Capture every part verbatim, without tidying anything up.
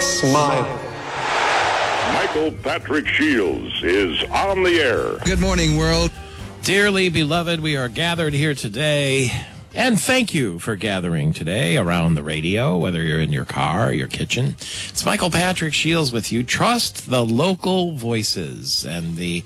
smile. Michael Patrick Shields is on the air. Good morning, world. Dearly beloved, we are gathered here today, and thank you for gathering today around the radio, whether you're in your car or your kitchen. It's Michael Patrick Shields with you. Trust the local voices and the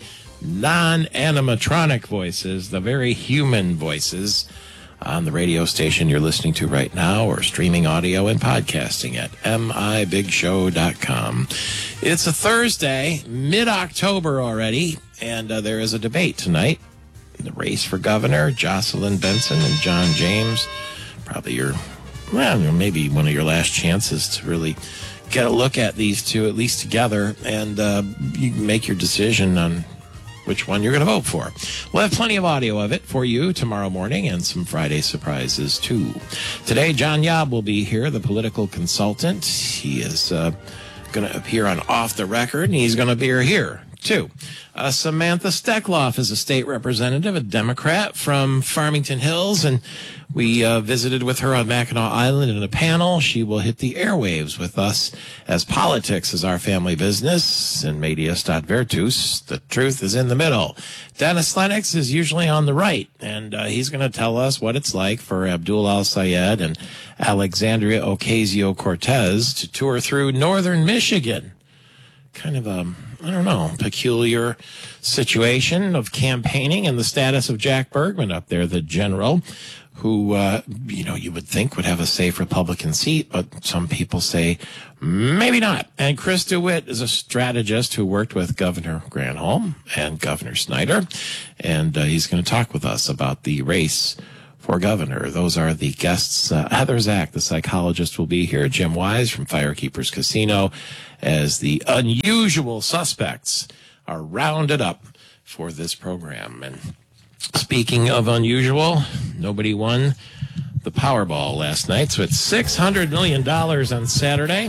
non-animatronic voices, the very human voices on the radio station you're listening to right now, or streaming audio and podcasting at m i big show dot com. It's a Thursday, mid-October already, and uh, there is a debate tonight. The race for governor, Jocelyn Benson and John James. Probably your, well, maybe one of your last chances to really get a look at these two, at least together, and uh, you can make your decision on which one you're going to vote for. We'll have plenty of audio of it for you tomorrow morning, and some Friday surprises, too. Today, John Yob will be here, the political consultant. He is uh, going to appear on Off the Record, and he's going to appear here, too. Uh, Samantha Steckloff is a state representative, a Democrat from Farmington Hills, and we uh, visited with her on Mackinac Island in a panel. She will hit the airwaves with us, as politics is our family business, and medias stat virtus. The truth is in the middle. Dennis Lennox is usually on the right, and uh, he's going to tell us what it's like for Abdul Al-Sayed and Alexandria Ocasio-Cortez to tour through northern Michigan. Kind of a, I don't know, peculiar situation of campaigning, and the status of Jack Bergman up there, the general, who, uh, you know, you would think would have a safe Republican seat, but some people say maybe not. And Chris DeWitt is a strategist who worked with Governor Granholm and Governor Snyder, and uh, he's going to talk with us about the race for governor. Those are the guests. Uh, Heather Zach, the psychologist, will be here. Jim Wise from Firekeepers Casino, as the unusual suspects are rounded up for this program. And speaking of unusual, nobody won the Powerball last night, so it's six hundred million dollars on Saturday.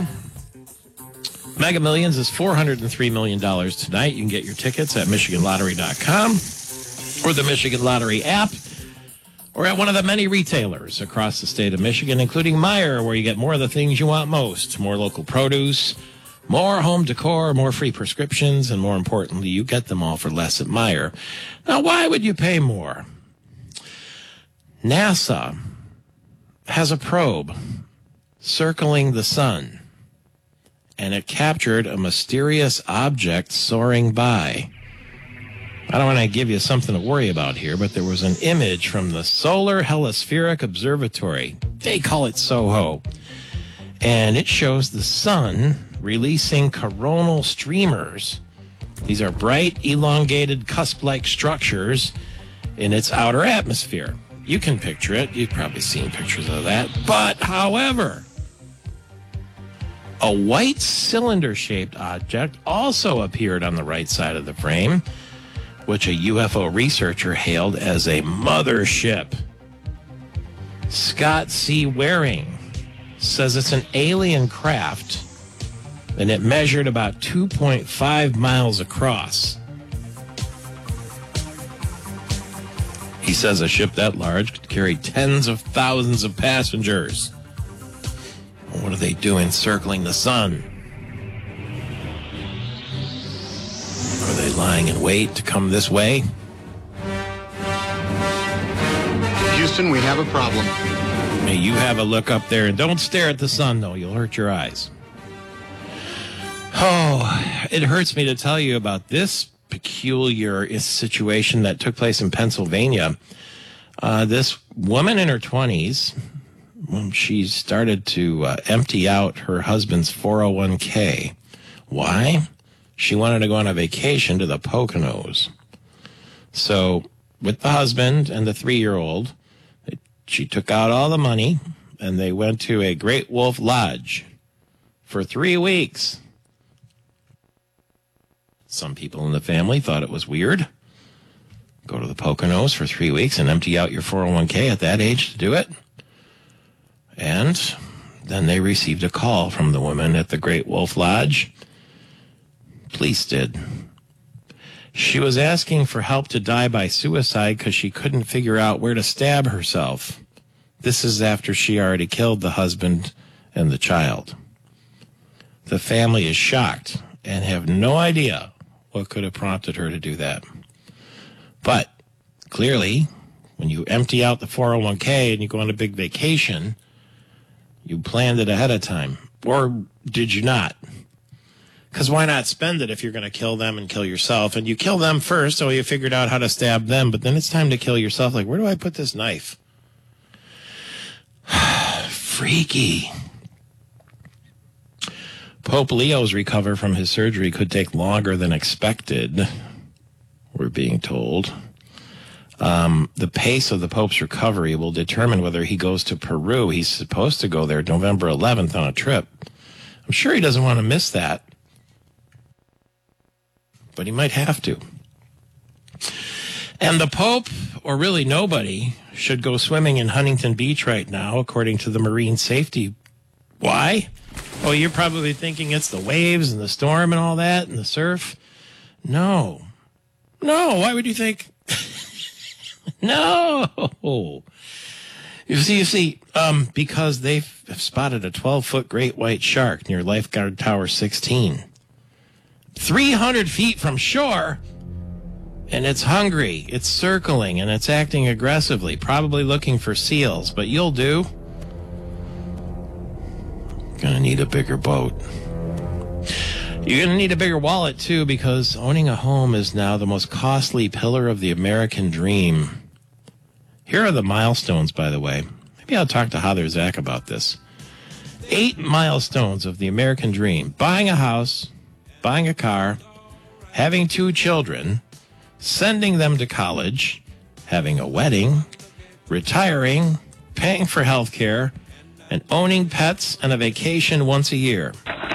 Mega Millions is four hundred three million dollars tonight. You can get your tickets at Michigan Lottery dot com or the Michigan Lottery app, or at one of the many retailers across the state of Michigan, including Meijer, where you get more of the things you want most. More local produce, more home decor, more free prescriptions, and more importantly, you get them all for less at Meijer. Now, why would you pay more? NASA has a probe circling the sun, and it captured a mysterious object soaring by. I don't want to give you something to worry about here, but there was an image from the Solar Hemispheric Observatory. They call it SOHO. And it shows the sun releasing coronal streamers. These are bright, elongated, cusp-like structures in its outer atmosphere. You can picture it. You've probably seen pictures of that. But, however, a white cylinder-shaped object also appeared on the right side of the frame, which a U F O researcher hailed as a mothership. Scott C. Waring says it's an alien craft, and it measured about two point five miles across. He says a ship that large could carry tens of thousands of passengers. What are they doing circling the sun? Are they lying in wait to come this way? Houston, we have a problem. May you have a look up there, and don't stare at the sun, though. You'll hurt your eyes. Oh, it hurts me to tell you about this peculiar situation that took place in Pennsylvania. Uh, this woman in her twenties, when she started to uh, empty out her husband's four oh one k. Why? She wanted to go on a vacation to the Poconos. So, with the husband and the three-year-old, she took out all the money, and they went to a Great Wolf Lodge for three weeks. Some people in the family thought it was weird. Go to the Poconos for three weeks and empty out your four oh one k at that age to do it. And then they received a call from the woman at the Great Wolf Lodge. Police did. She was asking for help to die by suicide because she couldn't figure out where to stab herself. This is after she already killed the husband and the child. The family is shocked and have no idea what could have prompted her to do that. But clearly, when you empty out the four oh one k and you go on a big vacation, you planned it ahead of time. Or did you not? Because why not spend it if you're going to kill them and kill yourself? And you kill them first, so you figured out how to stab them, but then it's time to kill yourself. Like, where do I put this knife? Freaky. Pope Leo's recovery from his surgery could take longer than expected, we're being told. Um, the pace of the Pope's recovery will determine whether he goes to Peru. He's supposed to go there November eleventh on a trip. I'm sure he doesn't want to miss that, but he might have to. And the Pope, or really nobody, should go swimming in Huntington Beach right now, according to the Marine Safety. Why? Oh, you're probably thinking it's the waves and the storm and all that and the surf. No. No, why would you think? No. You see, you see, um, because they've spotted a twelve-foot great white shark near Lifeguard Tower sixteen. three hundred feet from shore, and it's hungry. It's circling, and it's acting aggressively, probably looking for seals, but you'll do. Gonna need a bigger boat. You're gonna need a bigger wallet, too, because owning a home is now the most costly pillar of the American dream. Here are the milestones, by the way. Maybe I'll talk to Heather Zach about this. Eight milestones of the American dream. Buying a house, buying a car, having two children, sending them to college, having a wedding, retiring, paying for health care, and owning pets and a vacation once a year.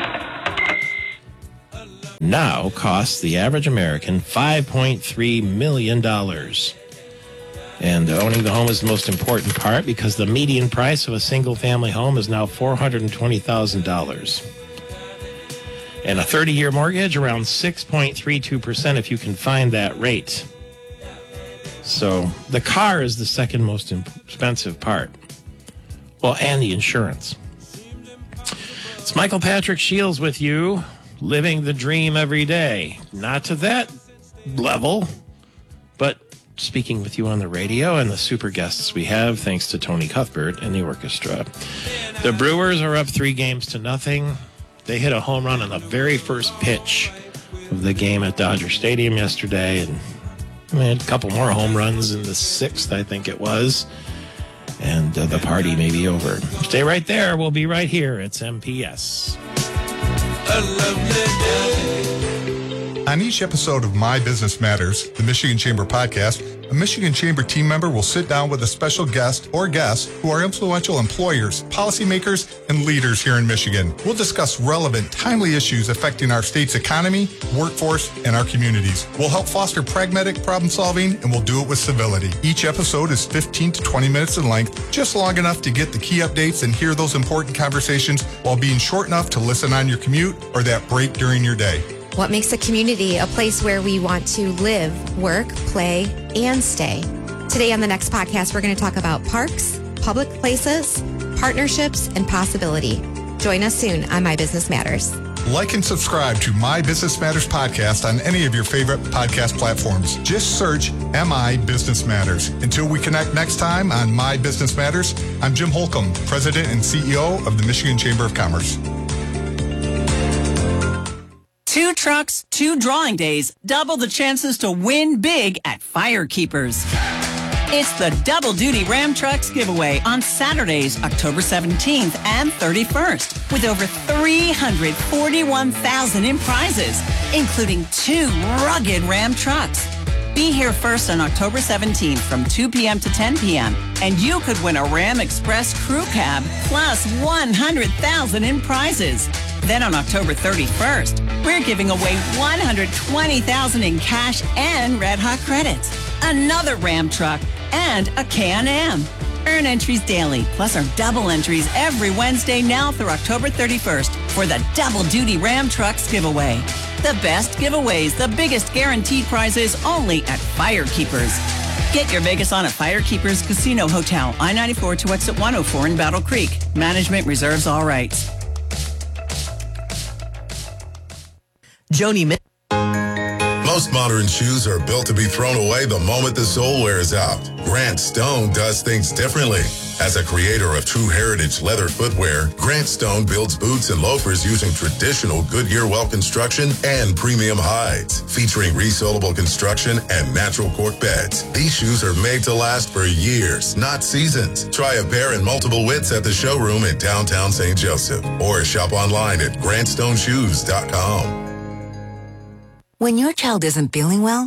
Now costs the average American five point three million dollars. And owning the home is the most important part because the median price of a single-family home is now four hundred twenty thousand dollars. And a thirty-year mortgage, around six point three two percent if you can find that rate. So the car is the second most expensive part. Well, and the insurance. It's Michael Patrick Shields with you, living the dream every day. Not to that level, but speaking with you on the radio and the super guests we have, thanks to Tony Cuthbert and the orchestra. The Brewers are up three games to nothing. They hit a home run on the very first pitch of the game at Dodger Stadium yesterday, and we had a couple more home runs in the sixth, I think it was. And uh, the party may be over. Stay right there. We'll be right here. It's M P S. On each episode of My Business Matters, the Michigan Chamber podcast, a Michigan Chamber team member will sit down with a special guest or guests who are influential employers, policymakers, and leaders here in Michigan. We'll discuss relevant, timely issues affecting our state's economy, workforce, and our communities. We'll help foster pragmatic problem solving, and we'll do it with civility. Each episode is fifteen to twenty minutes in length, just long enough to get the key updates and hear those important conversations while being short enough to listen on your commute or that break during your day. What makes a community a place where we want to live, work, play, and stay? Today on the next podcast, we're going to talk about parks, public places, partnerships, and possibility. Join us soon on My Business Matters. Like and subscribe to My Business Matters podcast on any of your favorite podcast platforms. Just search M I Business Matters. Until we connect next time on My Business Matters, I'm Jim Holcomb, President and C E O of the Michigan Chamber of Commerce. Two trucks, two drawing days, double the chances to win big at Firekeepers. It's the Double Duty Ram Trucks giveaway on Saturdays, October seventeenth and thirty-first, with over three hundred forty-one thousand in prizes, including two rugged Ram trucks. Be here first on October seventeenth from two p.m. to ten p.m., and you could win a Ram Express crew cab plus one hundred thousand in prizes. Then on October thirty-first, we're giving away one hundred twenty thousand in cash and Red Hot credits, another Ram truck, and a K and M. Earn entries daily, plus our double entries every Wednesday now through October thirty-first for the Double Duty Ram Trucks giveaway. The best giveaways, the biggest guaranteed prizes, only at Firekeepers. Get your Vegas on at Firekeepers Casino Hotel, I ninety-four to exit one oh four in Battle Creek. Management reserves all rights. Joni Mitchell. Most modern shoes are built to be thrown away the moment the sole wears out. Grant Stone does things differently. As a creator of true heritage leather footwear, Grant Stone builds boots and loafers using traditional Goodyear well construction and premium hides, featuring resolable construction and natural cork beds. These shoes are made to last for years, not seasons. Try a pair in multiple widths at the showroom in downtown Saint Joseph or shop online at grant stone shoes dot com. When your child isn't feeling well,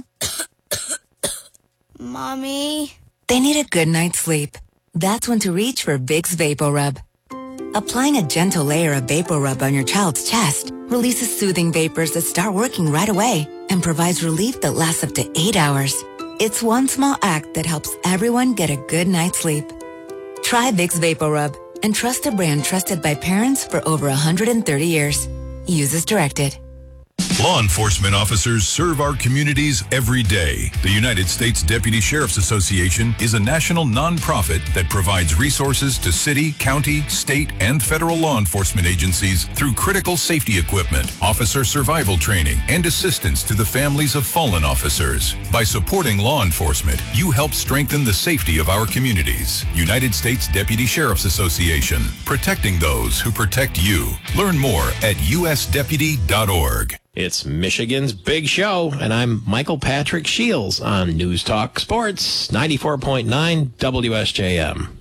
Mommy, they need a good night's sleep. That's when to reach for Vicks VapoRub. Applying a gentle layer of VapoRub on your child's chest releases soothing vapors that start working right away and provides relief that lasts up to eight hours. It's one small act that helps everyone get a good night's sleep. Try Vicks VapoRub and trust a brand trusted by parents for over one hundred thirty years. Use as directed. Law enforcement officers serve our communities every day. The United States Deputy Sheriff's Association is a national nonprofit that provides resources to city, county, state, and federal law enforcement agencies through critical safety equipment, officer survival training, and assistance to the families of fallen officers. By supporting law enforcement, you help strengthen the safety of our communities. United States Deputy Sheriff's Association, protecting those who protect you. Learn more at u s deputy dot org. It's Michigan's Big Show, and I'm Michael Patrick Shields on News Talk Sports, ninety-four point nine W S J M.